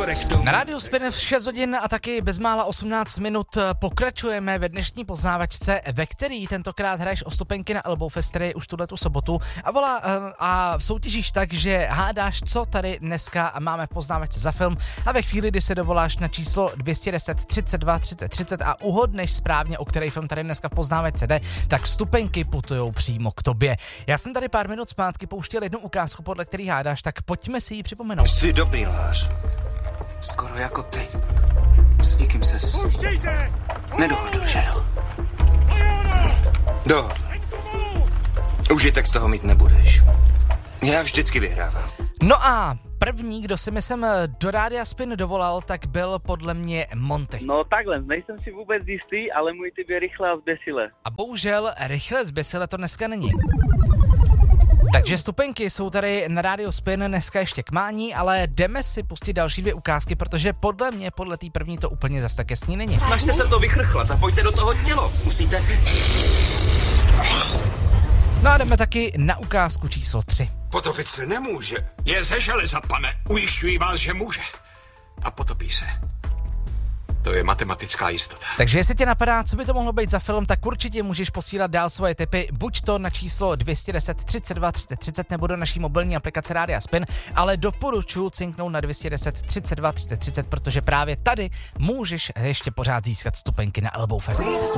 korektu. Na rádiu Spin v 6 hodin a taky bezmála 18 minut pokračujeme ve dnešní poznávačce, ve který tentokrát hraješ o stupenky na Elbow Fest, který je už tuhletu sobotu a soutěžíš tak, že hádáš, co tady dneska máme v poznávačce za film a ve chvíli, kdy se dovoláš na číslo 210 32 30 30 a uhodneš správně, o který film tady dneska v poznávačce jde, tak stupenky putujou přímo k tobě. Já jsem tady pár minut zpátky pouštěl jednu ukázku, podle který hádáš, tak pojďme si ji připomenout. Jsi dobrý lhář. Skoro jako ty. S nikým ses nedohodl, že jo? Dohodl. Užitek z toho mít nebudeš. Já vždycky vyhrávám. No a první, kdo si mi sem do Rádia Spin dovolal, tak byl podle mě Monty. No takhle, nejsem si vůbec jistý, ale můj typ je Rychle a zběsile. A bohužel Rychle zběsile to dneska není. Takže stupenky jsou tady na Rádio Spin dneska ještě k mání, ale jdeme si pustit další dvě ukázky, protože podle té první to úplně zas tak jasný není. Snažte se to vychrchlat, zapojte do toho tělo. Musíte... No a jdeme taky na ukázku číslo 3. Potopit se nemůže. Je ze železa, pane. Ujišťuji vás, že může. A potopí se. To je matematická jistota. Takže jestli tě napadá, co by to mohlo být za film, tak určitě můžeš posílat dál svoje tipy, buď to na číslo 210 32 30 30 nebo do naší mobilní aplikace Rádia Spin, ale doporučuji cinknout na 210 32 30 30, protože právě tady můžeš ještě pořád získat stupenky na Elbow Fest.